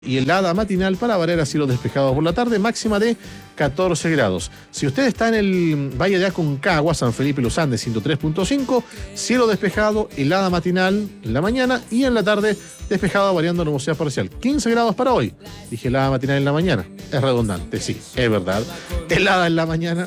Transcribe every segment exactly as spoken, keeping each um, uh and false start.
Y helada matinal para variar a cielo despejado por la tarde, máxima de catorce grados. Si usted está en el Valle de Aconcagua, San Felipe Los Andes, ciento tres punto cinco, cielo despejado, helada matinal en la mañana y en la tarde despejado variando nubosidad parcial. quince grados para hoy. Dije helada matinal en la mañana. Es redundante, sí, es verdad. Helada en la mañana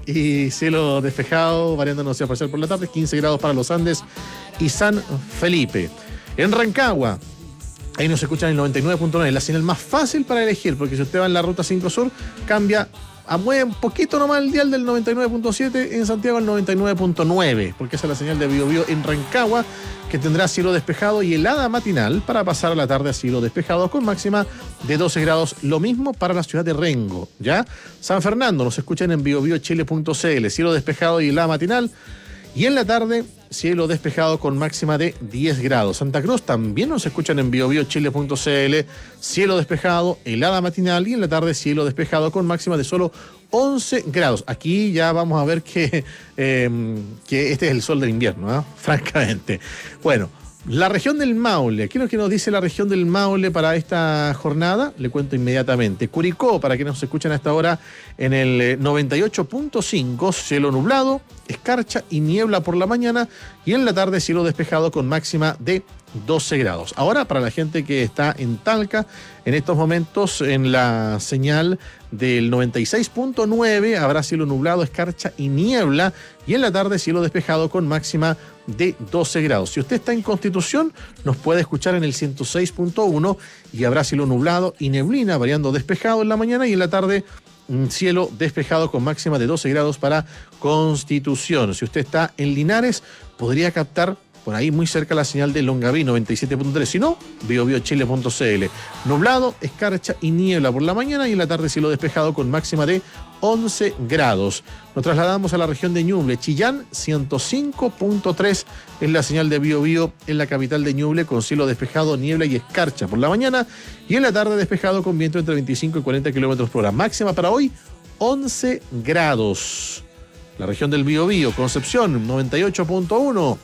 y cielo despejado variando nubosidad parcial por la tarde, quince grados para Los Andes y San Felipe. En Rancagua, ahí nos escuchan el noventa y nueve punto nueve, la señal más fácil para elegir, porque si usted va en la ruta cinco Sur, cambia, a mueve un poquito nomás el dial del noventa y nueve punto siete, en Santiago el noventa y nueve punto nueve, porque esa es la señal de Bio Bio en Rancagua, que tendrá cielo despejado y helada matinal para pasar a la tarde a cielo despejado con máxima de doce grados, lo mismo para la ciudad de Rengo, ¿ya? San Fernando, nos escuchan en bio bio chile punto c l, cielo despejado y helada matinal, y en la tarde, cielo despejado con máxima de diez grados. Santa Cruz también nos escuchan en bio bio chile punto c l, cielo despejado, helada matinal y en la tarde cielo despejado con máxima de solo once grados. Aquí ya vamos a ver que, eh, que este es el sol del invierno, ¿eh? Francamente. Bueno, la región del Maule. ¿Qué es lo que nos dice la región del Maule para esta jornada? Le cuento inmediatamente. Curicó, para quienes nos escuchan a esta hora, en el noventa y ocho punto cinco, cielo nublado, escarcha y niebla por la mañana y en la tarde cielo despejado con máxima de doce grados. Ahora, para la gente que está en Talca, en estos momentos en la señal del noventa y seis punto nueve habrá cielo nublado, escarcha y niebla y en la tarde cielo despejado con máxima de doce grados. Si usted está en Constitución, nos puede escuchar en el ciento seis punto uno y habrá cielo nublado y neblina, variando despejado en la mañana y en la tarde cielo despejado con máxima de doce grados para Constitución. Si usted está en Linares, podría captar por ahí muy cerca la señal de Longaví noventa y siete punto tres, si no, bio bio chile punto c l. Nublado, escarcha y niebla por la mañana y en la tarde cielo despejado con máxima de once grados. Nos trasladamos a la región de Ñuble. Chillán ciento cinco punto tres es la señal de Bio Bio en la capital de Ñuble, con cielo despejado, niebla y escarcha por la mañana y en la tarde despejado con viento entre veinticinco y cuarenta kilómetros por hora. Máxima para hoy, once grados. La región del Bio Bio, Concepción noventa y ocho punto uno,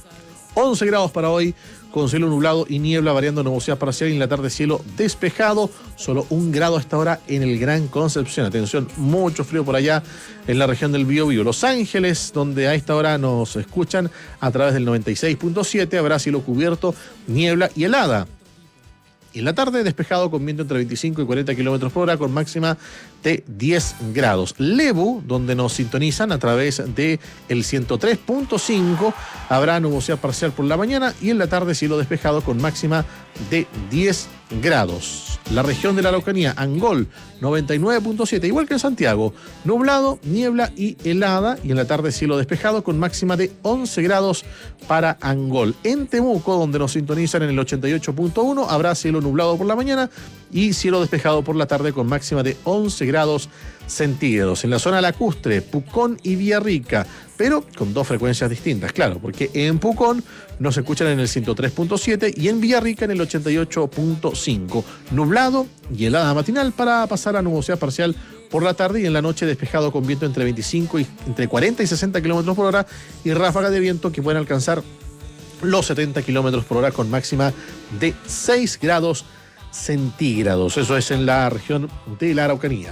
once grados para hoy, con cielo nublado y niebla, variando nubosidad parcial y en la tarde cielo despejado. Solo un grado a esta hora en el Gran Concepción. Atención, mucho frío por allá en la región del Bio Bio. Los Ángeles, donde a esta hora nos escuchan a través del noventa y seis punto siete, habrá cielo cubierto, niebla y helada. Y en la tarde despejado con viento entre veinticinco y cuarenta kilómetros por hora con máxima de diez grados. Lebu, donde nos sintonizan a través de el ciento tres punto cinco, habrá nubosidad parcial por la mañana y en la tarde cielo despejado con máxima de diez grados. La región de la Araucanía, Angol, noventa y nueve punto siete, igual que en Santiago, nublado, niebla y helada y en la tarde cielo despejado con máxima de once grados para Angol. En Temuco, donde nos sintonizan en el ochenta y ocho punto uno, habrá cielo nublado por la mañana y cielo despejado por la tarde con máxima de once grados centígrados. En la zona lacustre, Pucón y Villarrica, pero con dos frecuencias distintas, claro, porque en Pucón nos escuchan en el ciento tres punto siete y en Villarrica en el ochenta y ocho punto cinco. Nublado y helada matinal para pasar a nubosidad parcial por la tarde y en la noche despejado con viento entre veinticinco y entre cuarenta y sesenta kilómetros por hora y ráfagas de viento que pueden alcanzar los setenta kilómetros por hora con máxima de seis grados centígrados. Eso es en la región de la Araucanía.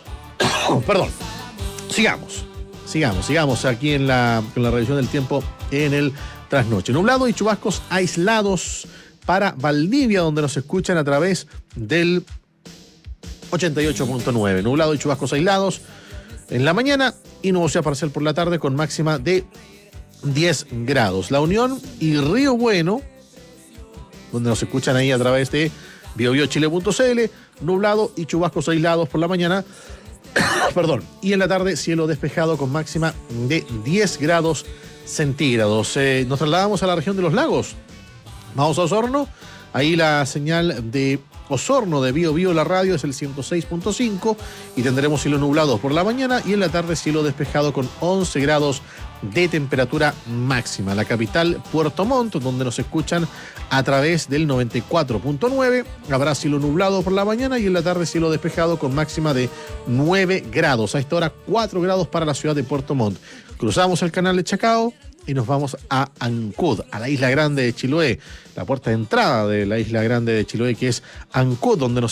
Perdón. Sigamos. Sigamos, sigamos aquí en la, en la revisión del tiempo en el trasnoche. Nublado y chubascos aislados para Valdivia, donde nos escuchan a través del ochenta y ocho punto nueve. Nublado y chubascos aislados en la mañana y nubosidad parcial por la tarde con máxima de diez grados. La Unión y Río Bueno, donde nos escuchan ahí a través de bio bio chile punto c l, nublado y chubascos aislados por la mañana, perdón, y en la tarde cielo despejado con máxima de diez grados centígrados. Eh, nos trasladamos a la región de los lagos. Vamos a Osorno. Ahí la señal de Osorno de Bio Bio, la radio, es el ciento seis punto cinco y tendremos cielo nublado por la mañana y en la tarde cielo despejado con once grados de temperatura máxima. La capital, Puerto Montt, donde nos escuchan a través del noventa y cuatro punto nueve, habrá cielo nublado por la mañana y en la tarde cielo despejado con máxima de nueve grados. A esta hora cuatro grados para la ciudad de Puerto Montt. Cruzamos el canal de Chacao y nos vamos a Ancud, a la Isla Grande de Chiloé, la puerta de entrada de la Isla Grande de Chiloé, que es Ancud, donde nos